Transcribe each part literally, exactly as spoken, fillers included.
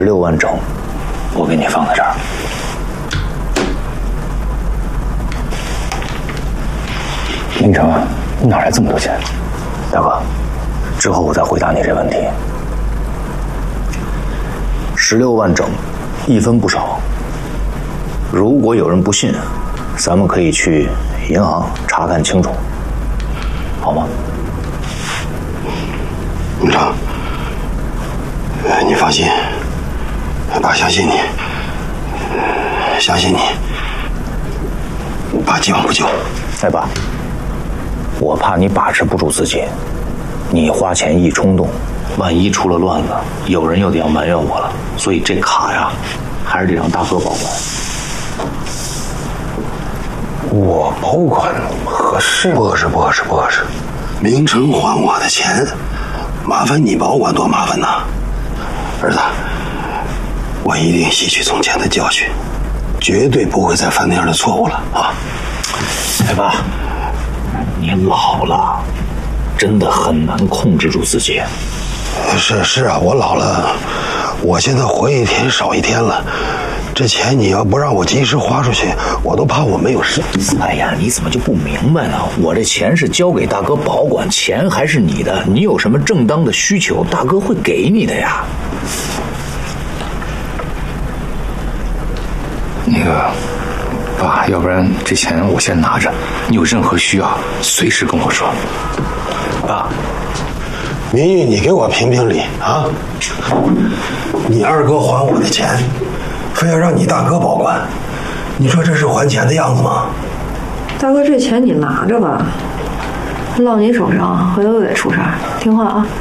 六万整，我给你放在这儿。明成，你哪来这么多钱？大哥，之后我再回答你这问题。十六万整，一分不少。如果有人不信，咱们可以去银行查看清楚，好吗？ 明成，你放心，爸相信你，相信你，爸既往不咎。 哎，爸，我怕你把持不住自己，你花钱一冲动，万一出了乱子，有人又得要埋怨我了。所以这卡呀，还是得让大哥保管。 我保管合适？不合适，不合适，不合适。明成还我的钱，麻烦你保管多麻烦呐！儿子，我一定吸取从前的教训，绝对不会再犯那样的错误了啊！ 哎，爸，你老了，真的很难控制住自己。 是是啊，我老了，我现在活一天少一天了。这钱你要不让我及时花出去，我都怕我没有事。 哎呀，你怎么就不明白呢？我这钱是交给大哥保管，钱还是你的，你有什么正当的需求，大哥会给你的呀。 那个，爸，要不然这钱我先拿着，你有任何需要随时跟我说。 爸，明玉，你给我评评理啊！你二哥还我的钱，非要让你大哥保管，你说这是还钱的样子吗？ 大哥，这钱你拿着吧，落你手上，回头又得出事儿。听话啊！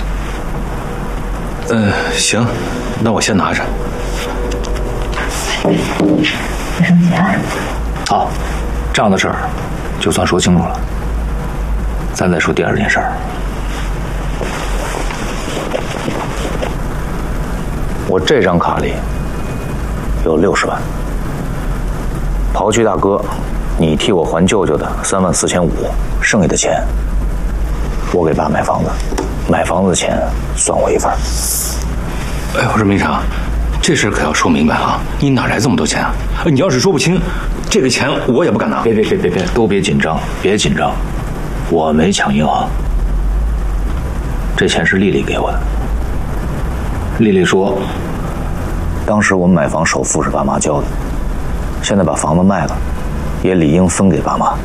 嗯、呃，行，那我先拿着。 没什么钱。 好，账的事儿就算说清楚了。咱再说第二件事儿。我这张卡里有六十万，刨去大哥你替我还舅舅的三万四千五，剩下的钱我给爸买房子，买房子的钱算我一份。 哎，我说明成，这事可要说明白啊！你哪来这么多钱啊？你要是说不清，这个钱我也不敢拿。 别别别别别，都别紧张，别紧张，我没抢银行，这钱是丽丽给我的。丽丽说，当时我们买房首付是爸妈交的，现在把房子卖了，也理应分给爸妈。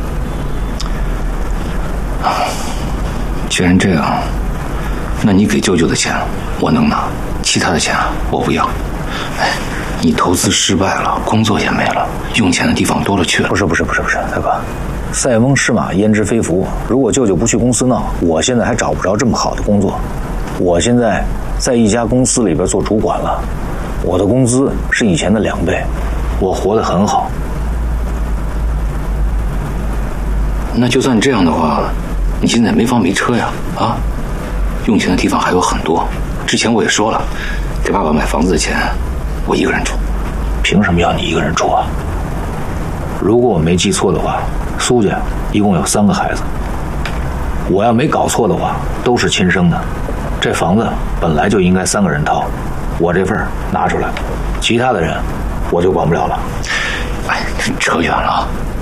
既然这样，那你给舅舅的钱我能拿，其他的钱我不要。哎，你投资失败了，工作也没了，用钱的地方多了去了。 不是不是不是不是，大哥，塞翁失马焉知非福。如果舅舅不去公司闹，我现在还找不着这么好的工作。我现在在一家公司里边做主管了，我的工资是以前的两倍，我活得很好。 那就算这样的话，你现在没房没车呀，啊，用钱的地方还有很多。之前我也说了，给爸爸买房子的钱，我一个人出。 凭什么要你一个人出啊？如果我没记错的话，苏家一共有三个孩子，我要没搞错的话，都是亲生的。这房子本来就应该三个人掏，我这份拿出来，其他的人我就管不了了。 哎，扯远了。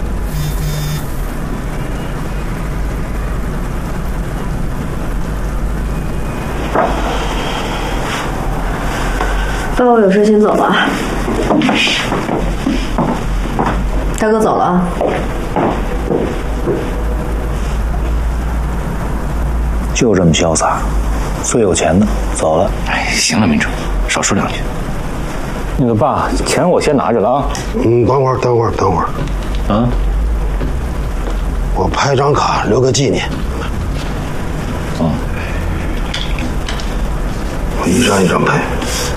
爸，我有事先走了。大哥走了啊。 就这么潇洒，最有钱的走了。 哎，行了，明成，少说两句。 那个爸，钱我先拿着了啊。 嗯，等会儿，等会儿，等会儿。 啊？ 我拍张卡留个纪念。 嗯。 我一张一张拍。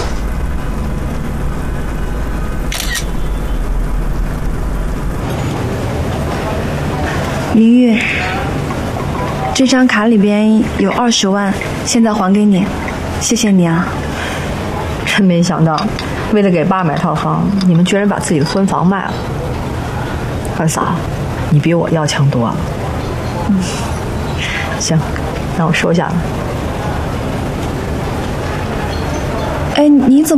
林玉，这张卡里边有二十万，现在还给你，谢谢你啊！ 真没想到，为了给爸买套房，你们居然把自己的婚房卖了。二嫂，你比我要强多了。嗯，行，那我收下了。 哎，你怎么？